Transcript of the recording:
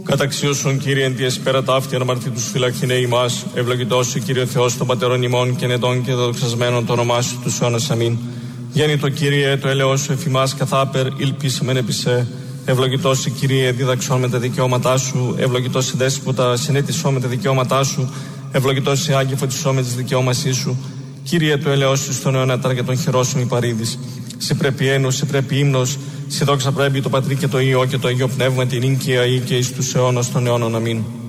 Καταξίωσον, Κύριε, εν τη εσπέρα ταύτη αναμαρτήτους φυλακτινέ ημάς, ευλογητός ο Κύριε Θεός των πατερών ημών και νετών και δοξασμένων το όνομά σου τους αιώνας. Αμήν. Γέννητο Κύριε, το έλεος σου εφημάς καθάπερ, ήλπισαμεν επισέ. Ευλογητός η Κύριε, δίδαξόν με τα δικαιώματά σου. Ευλογητός η Δέσποτα, συνέτησόν με τα δικαιώματά σου. Ευλογητός η Άγγε, φωτισόν με τις δικαιώμασή σου. Κύριε, το έλεος σου στον αιώνα και των χειρών σου μη παρήδης. Σε πρέπει ένος, σε πρέπει ύμνος, σε δόξα πρέπει το Πατρί και το Υιό και το Αγίο Πνεύμα, την ίν και αή και εις τους αιώνας των αιώνων. Αμήν.